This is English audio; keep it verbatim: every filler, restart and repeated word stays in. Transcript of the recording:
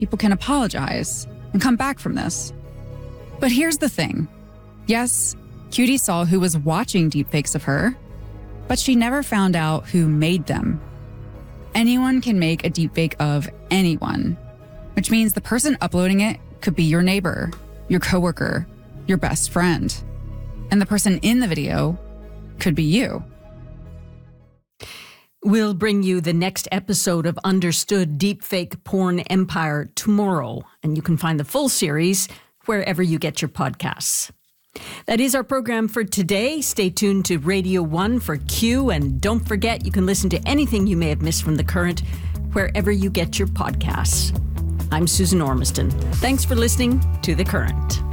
people can apologize and come back from this. But here's the thing. Yes, Cutie saw who was watching deepfakes of her, but she never found out who made them. Anyone can make a deepfake of anyone, which means the person uploading it could be your neighbor, your coworker, your best friend. And the person in the video could be you. We'll bring you the next episode of Understood Deepfake Porn Empire tomorrow, and you can find the full series wherever you get your podcasts. That is our program for today. Stay tuned to Radio one for Q, and don't forget you can listen to anything you may have missed from The Current wherever you get your podcasts. I'm Susan Ormiston. Thanks for listening to The Current.